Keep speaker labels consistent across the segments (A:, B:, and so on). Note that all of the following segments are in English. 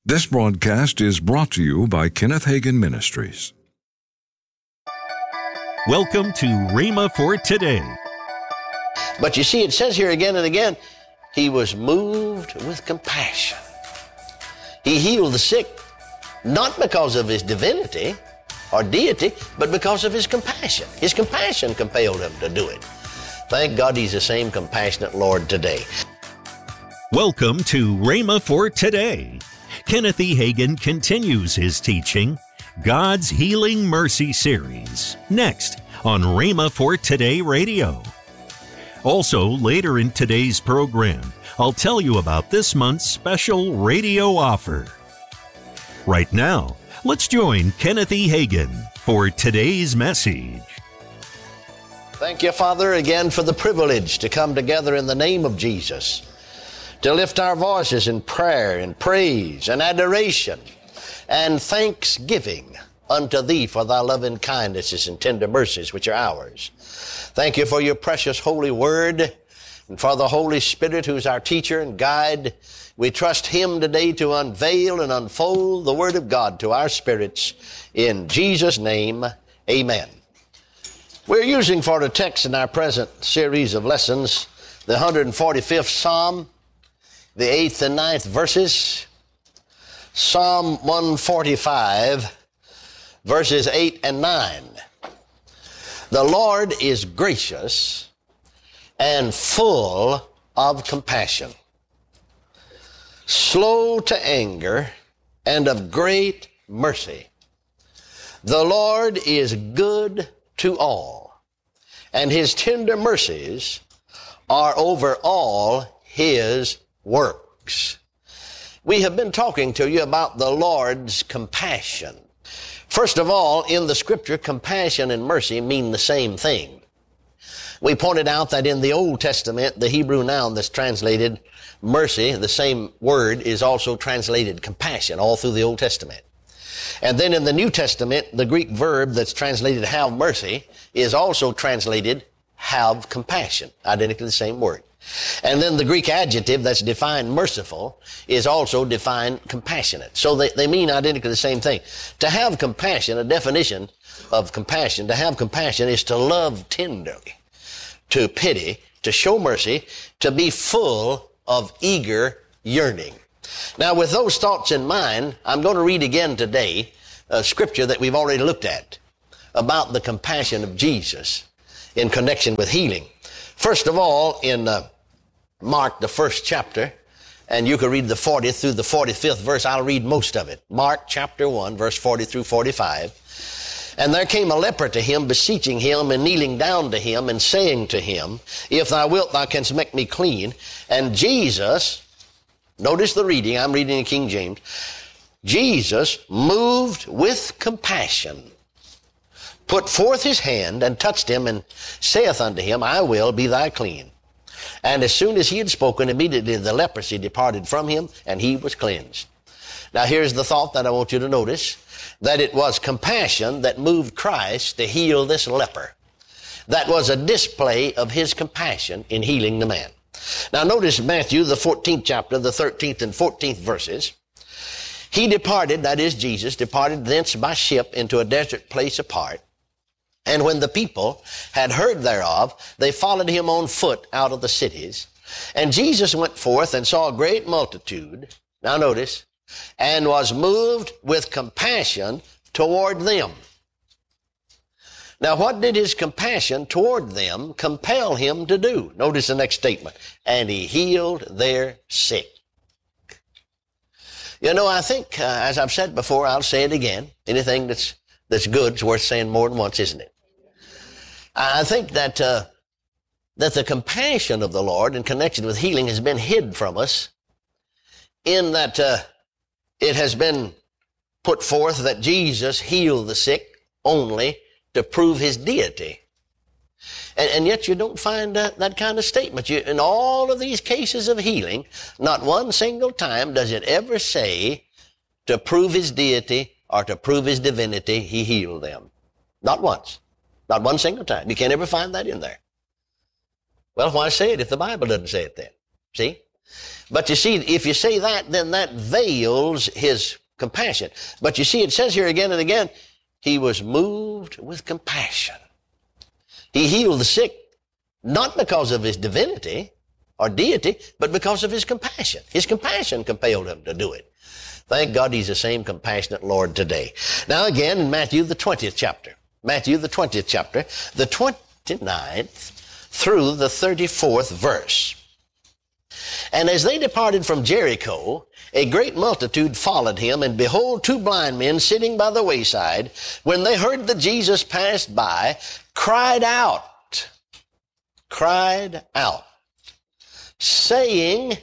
A: This broadcast is brought to you by Kenneth Hagin Ministries.
B: Welcome to Rhema for Today.
C: But you see, it says here again and again, he was moved with compassion. He healed the sick, not because of his divinity or deity, but because of his compassion. His compassion compelled him to do it. Thank God he's the same compassionate Lord today.
B: Welcome to Rhema for Today. Kenneth E. Hagin continues his teaching, God's Healing Mercy Series, next on Rhema for Today Radio. Also, later in today's program, I'll tell you about this month's special radio offer. Right now, let's join Kenneth E. Hagin for today's message.
C: Thank you, Father, again for the privilege to come together in the name of Jesus, to lift our voices in prayer and praise and adoration and thanksgiving unto Thee for Thy loving kindnesses and tender mercies which are ours. Thank you for your precious holy word and for the Holy Spirit who's our teacher and guide. We trust Him today to unveil and unfold the Word of God to our spirits. In Jesus' name, amen. We're using for the text in our present series of lessons the 145th Psalm, the 8th and 9th verses. Psalm 145, verses 8 and 9. The Lord is gracious and full of compassion, slow to anger, and of great mercy. The Lord is good to all, and His tender mercies are over all His works. We have been talking to you about the Lord's compassion. First of all, in the Scripture, compassion and mercy mean the same thing. We pointed out that in the Old Testament, the Hebrew noun that's translated mercy, the same word, is also translated compassion all through the Old Testament. And then in the New Testament, the Greek verb that's translated have mercy is also translated have compassion, identically the same word. And then the Greek adjective that's defined merciful is also defined compassionate. So they mean identically the same thing. To have compassion, a definition of compassion, to have compassion is to love tenderly, to pity, to show mercy, to be full of eager yearning. Now, with those thoughts in mind, I'm going to read again today a scripture that we've already looked at about the compassion of Jesus in connection with healing. First of all, in Mark, the first chapter, and you can read the 40th through the 45th verse. I'll read most of it. Mark chapter 1, verse 40 through 45. And there came a leper to him, beseeching him and kneeling down to him and saying to him, If thou wilt, thou canst make me clean. And Jesus, notice the reading, I'm reading in King James. Jesus, moved with compassion, put forth his hand and touched him and saith unto him, I will, be thy clean. And as soon as he had spoken, immediately the leprosy departed from him, and he was cleansed. Now here's the thought that I want you to notice, that it was compassion that moved Christ to heal this leper. That was a display of his compassion in healing the man. Now notice Matthew, the 14th chapter, the 13th and 14th verses. He departed, that is Jesus, departed thence by ship into a desert place apart. And when the people had heard thereof, they followed him on foot out of the cities. And Jesus went forth and saw a great multitude, now notice, and was moved with compassion toward them. Now what did his compassion toward them compel him to do? Notice the next statement. And he healed their sick. You know, I think, as I've said before, I'll say it again, anything that's good is worth saying more than once, isn't it? I think that the compassion of the Lord in connection with healing has been hid from us, in that it has been put forth that Jesus healed the sick only to prove his deity. And yet you don't find that kind of statement. In all of these cases of healing, not one single time does it ever say to prove his deity or to prove his divinity, he healed them. Not once. Not one single time. You can't ever find that in there. Well, why say it if the Bible doesn't say it then? See? But you see, if you say that, then that veils his compassion. But you see, it says here again and again, he was moved with compassion. He healed the sick, not because of his divinity or deity, but because of his compassion. His compassion compelled him to do it. Thank God he's the same compassionate Lord today. Now again, in Matthew the 20th chapter, the 29th through the 34th verse. And as they departed from Jericho, a great multitude followed him, and behold, two blind men sitting by the wayside, when they heard that Jesus passed by, cried out, saying,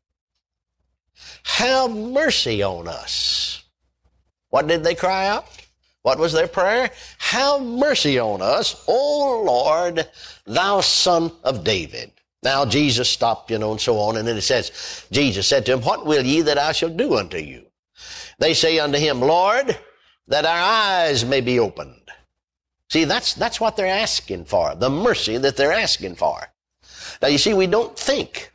C: have mercy on us. What did they cry out? What was their prayer? Have mercy on us, O Lord, thou Son of David. Now Jesus stopped, and so on, and then it says, Jesus said to him, what will ye that I shall do unto you? They say unto him, Lord, that our eyes may be opened. See, that's what they're asking for, the mercy that they're asking for. Now you see, we don't think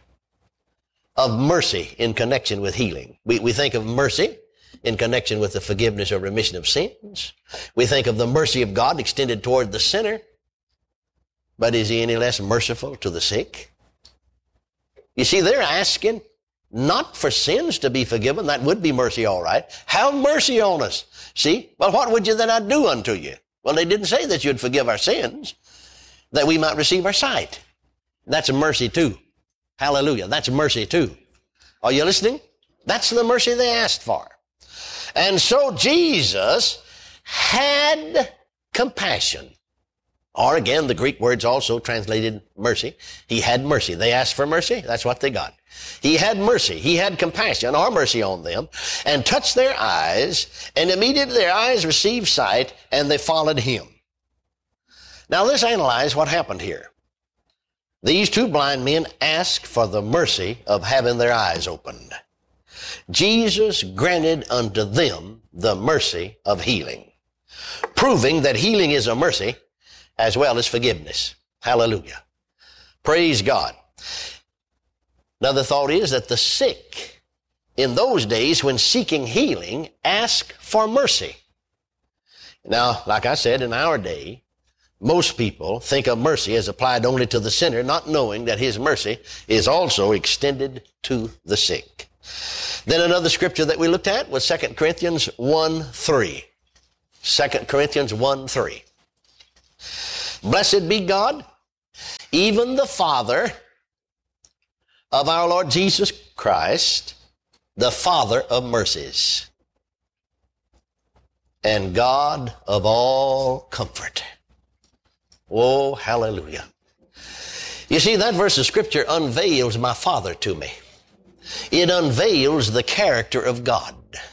C: of mercy in connection with healing. We think of mercy in connection with the forgiveness or remission of sins. We think of the mercy of God extended toward the sinner. But is he any less merciful to the sick? You see, they're asking not for sins to be forgiven. That would be mercy, all right. Have mercy on us. See? Well, what would you then I do unto you? Well, they didn't say that you'd forgive our sins, that we might receive our sight. That's a mercy too. Hallelujah. That's mercy too. Are you listening? That's the mercy they asked for. And so Jesus had compassion. Or again, the Greek word's also translated mercy. He had mercy. They asked for mercy. That's what they got. He had mercy. He had compassion or mercy on them and touched their eyes, and immediately their eyes received sight, and they followed him. Now let's analyze what happened here. These two blind men asked for the mercy of having their eyes opened. Jesus granted unto them the mercy of healing, proving that healing is a mercy as well as forgiveness. Hallelujah. Praise God. Another thought is that the sick in those days when seeking healing ask for mercy. Now, like I said, in our day, most people think of mercy as applied only to the sinner, not knowing that his mercy is also extended to the sick. Then another scripture that we looked at was 2 Corinthians 1:3. 2 Corinthians 1:3. Blessed be God, even the Father of our Lord Jesus Christ, the Father of mercies, and God of all comfort. Oh, hallelujah. You see, that verse of Scripture unveils my Father to me. It unveils the character of God.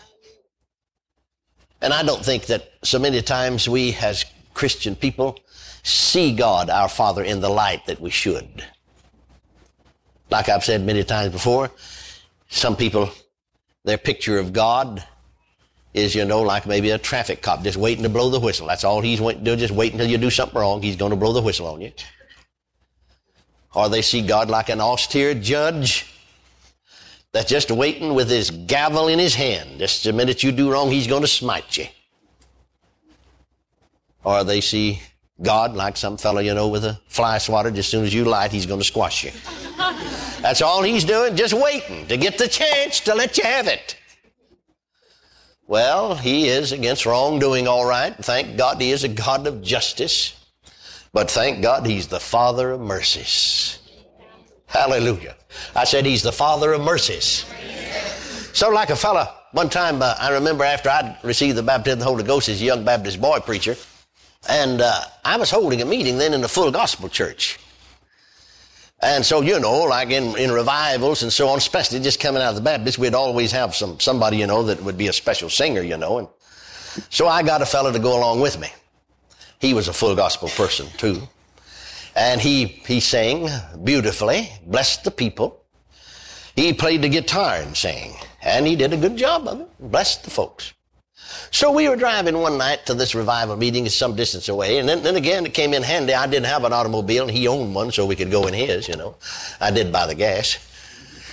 C: And I don't think that so many times we as Christian people see God, our Father, in the light that we should. Like I've said many times before, some people, their picture of God is, like maybe a traffic cop just waiting to blow the whistle. That's all he's waiting to do, just wait until you do something wrong. He's going to blow the whistle on you. Or they see God like an austere judge that's just waiting with his gavel in his hand. Just the minute you do wrong, he's going to smite you. Or they see God like some fellow, with a fly swatter. Just as soon as you light, he's going to squash you. That's all he's doing, just waiting to get the chance to let you have it. Well, he is against wrongdoing, all right. Thank God he is a God of justice. But thank God he's the Father of mercies. Hallelujah. I said he's the Father of mercies. So like a fella, one time I remember after I'd received the baptism of the Holy Ghost as a young Baptist boy preacher, and I was holding a meeting then in a full gospel church. And so, like in revivals and so on, especially just coming out of the Baptist, we'd always have somebody, that would be a special singer, and so I got a fellow to go along with me. He was a full gospel person too. And he sang beautifully, blessed the people. He played the guitar and sang, and he did a good job of it, blessed the folks. So we were driving one night to this revival meeting some distance away, and then again it came in handy. I didn't have an automobile, and he owned one, so we could go in his, I did buy the gas.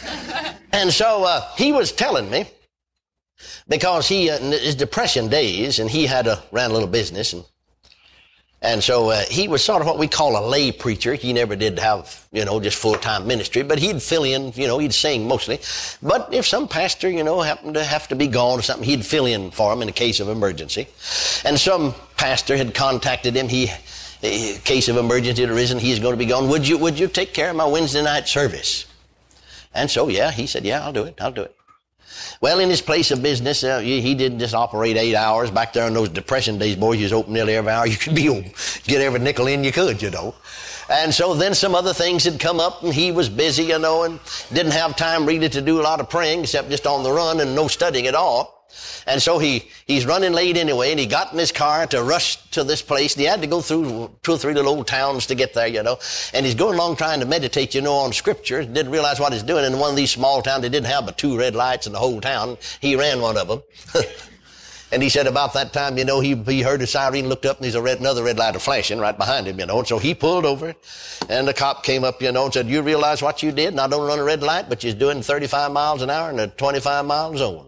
C: And so he was telling me, because he, in his depression days, and he ran a little business, and so he was sort of what we call a lay preacher. He never did have, just full-time ministry, but he'd fill in, he'd sing mostly. But if some pastor, happened to have to be gone or something, he'd fill in for him in a case of emergency. And some pastor had contacted him. A case of emergency had arisen. He's going to be gone. Would you take care of my Wednesday night service? And so, he said, I'll do it. Well, in his place of business, he didn't just operate 8 hours. Back there in those depression days, boys, you was open nearly every hour you could be open. Get every nickel in you could, And so then some other things had come up, and he was busy, and didn't have time really to do a lot of praying except just on the run and no studying at all. And so he's running late anyway, and he got in his car to rush to this place, and he had to go through 2 or 3 little old towns to get there, And he's going along trying to meditate, on Scripture. Didn't realize what he's doing. In one of these small towns, they didn't have but 2 red lights in the whole town. He ran one of them. And he said about that time, he heard a siren, looked up, and there's another red light flashing right behind him, And so he pulled over, and the cop came up, and said, you realize what you did? Not only run a red light, but you're doing 35 miles an hour in a 25-mile zone.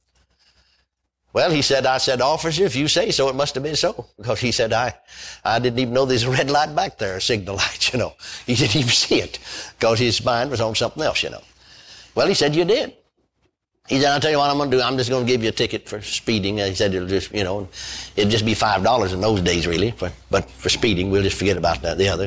C: Well, he said, I said, officer, if you say so, it must have been so. Because he said, I didn't even know there's a red light back there, a signal light, He didn't even see it because his mind was on something else, Well, he said, you did. He said, I'll tell you what I'm going to do. I'm just going to give you a ticket for speeding. He said, it'll just, it'll just be $5 in those days, really. But for speeding, we'll just forget about the other.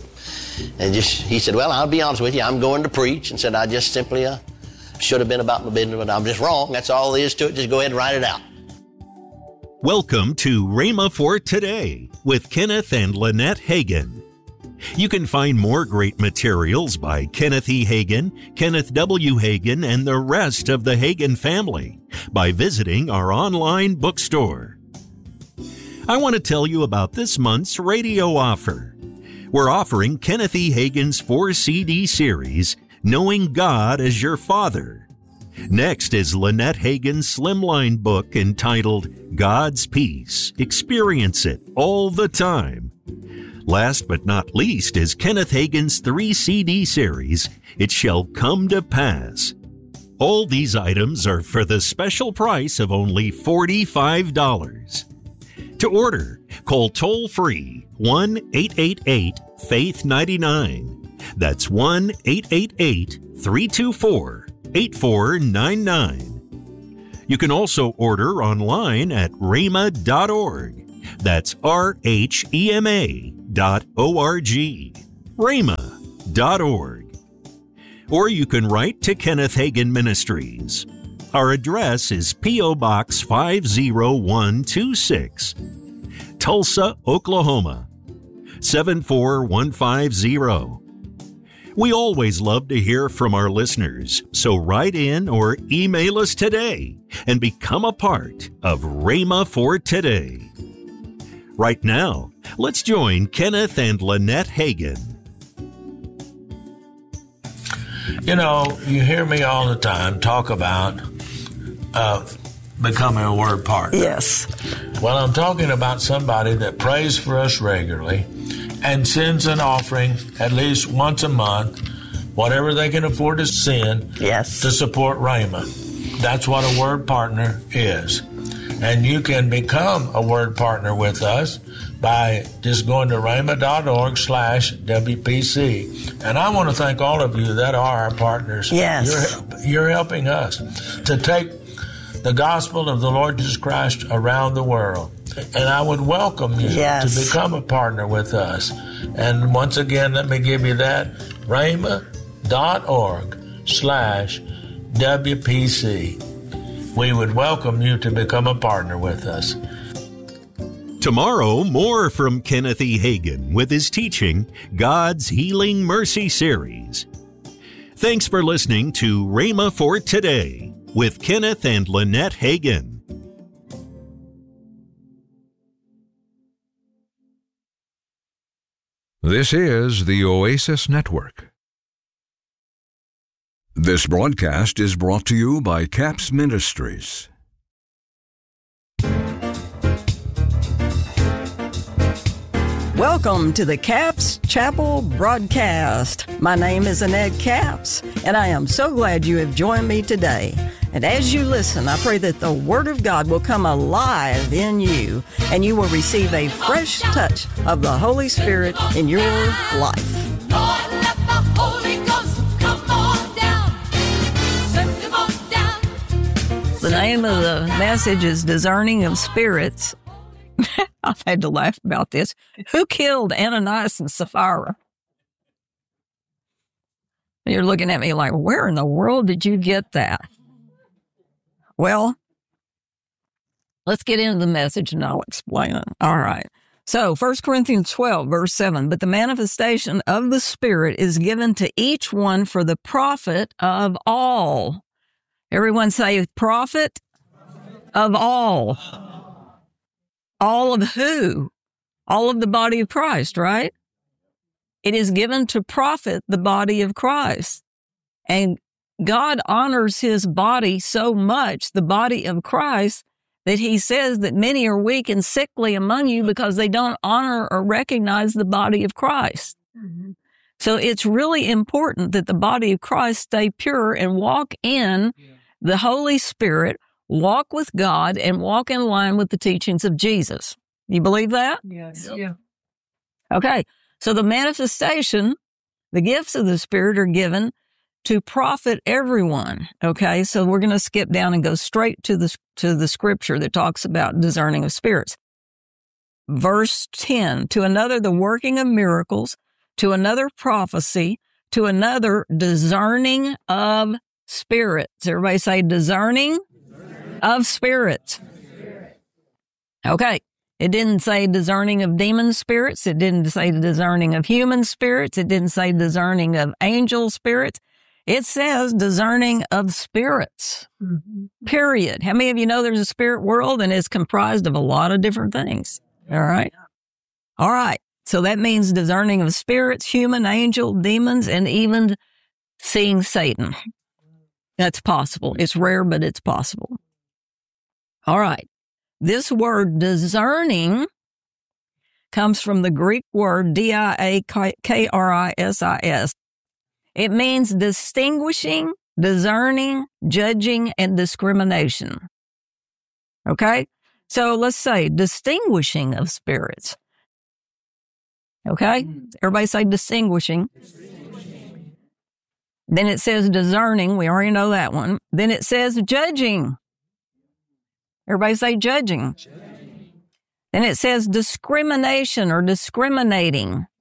C: He said, well, I'll be honest with you. I'm going to preach. And said, I just simply should have been about my business, but I'm just wrong. That's all there is to it. Just go ahead and write it out.
B: Welcome to Rhema for Today with Kenneth and Lynette Hagin. You can find more great materials by Kenneth E. Hagin, Kenneth W. Hagin, and the rest of the Hagin family by visiting our online bookstore. I want to tell you about this month's radio offer. We're offering Kenneth E. Hagin's 4-CD series, Knowing God as Your Father. Next is Lynette Hagin's slimline book entitled God's Peace, Experience It All the Time. Last but not least is Kenneth Hagin's 3-CD series, It Shall Come to Pass. All these items are for the special price of only $45. To order, call toll-free 1-888-FAITH-99. That's 1-888-324-8499. You can also order online at rhema.org. That's RHEMA.org. rhema.org. Or you can write to Kenneth Hagin Ministries. Our address is P.O. Box 50126, Tulsa, Oklahoma 74150. We always love to hear from our listeners, so write in or email us today and become a part of Rhema for Today. Right now, let's join Kenneth and Lynette Hagin.
D: You hear me all the time talk about becoming a word partner.
E: Yes.
D: Well, I'm talking about somebody that prays for us regularly and sends an offering at least once a month, whatever they can afford to send,
E: yes,
D: to support Rhema. That's what a word partner is. And you can become a word partner with us by just going to rhema.org/WPC. And I want to thank all of you that are our partners.
E: Yes.
D: You're helping us to take the gospel of the Lord Jesus Christ around the world. And I would welcome you to become a partner with us. And once again, let me give you that, rhema.org/WPC. We would welcome you to become a partner with us.
B: Tomorrow, more from Kenneth E. Hagin with his teaching, God's Healing Mercy Series. Thanks for listening to Rhema for Today with Kenneth and Lynette Hagin.
A: This is the Oasis Network. This broadcast is brought to you by Capps Ministries.
E: Welcome to the Capps Chapel broadcast. My name is Annette Capps, and I am so glad you have joined me today. And as you listen, I pray that the Word of God will come alive in you, and you will receive a fresh touch of the Holy Spirit in your life.
F: Lord, let the Holy Ghost come on down. Send him on down.
E: The name of the message is Discerning of Spirits. I've had to laugh about this. Who killed Ananias and Sapphira? You're looking at me like, where in the world did you get that? Well, let's get into the message and I'll explain it. All right. So 1 Corinthians 12, verse 7, but the manifestation of the Spirit is given to each one for the profit of all. Everyone say profit of all. All of who? All of the body of Christ, right? It is given to profit the body of Christ. And God honors his body so much, the body of Christ, that he says that many are weak and sickly among you because they don't honor or recognize the body of Christ. Mm-hmm. So it's really important that the body of Christ stay pure and walk in the Holy Spirit, walk with God, and walk in line with the teachings of Jesus. You believe that?
G: Yes.
E: Yep. Yeah. Okay. So the manifestation, the gifts of the Spirit are given to profit everyone. Okay. So we're going to skip down and go straight to the scripture that talks about discerning of spirits. Verse 10, to another, the working of miracles, to another, prophecy, to another, discerning of spirits. Everybody say discerning of spirits. Okay. It didn't say discerning of demon spirits. It didn't say discerning of human spirits. It didn't say discerning of angel spirits. It says discerning of spirits. Mm-hmm. Period. How many of you know there's a spirit world and it's comprised of a lot of different things? All right. All right. So that means discerning of spirits, human, angel, demons, and even seeing Satan. That's possible. It's rare, but it's possible. All right. This word discerning comes from the Greek word diakrisis. It means distinguishing, discerning, judging, and discrimination. Okay? So let's say distinguishing of spirits. Okay? Everybody say distinguishing. Then it says discerning. We already know that one. Then it says judging. Everybody say judging. Then it says discrimination or discriminating.